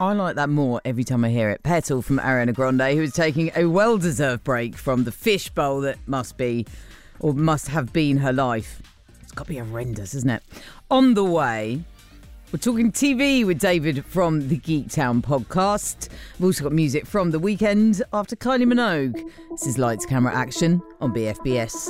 I like that more every time I hear it. Petal from Ariana Grande, who is taking a well-deserved break from the fishbowl that must be, or must have been, her life. It's got to be horrendous, isn't it? On the way, we're talking TV with David from the Geek Town podcast. We've also got music from The Weeknd after Kylie Minogue. This is Lights, Camera, Action on BFBS.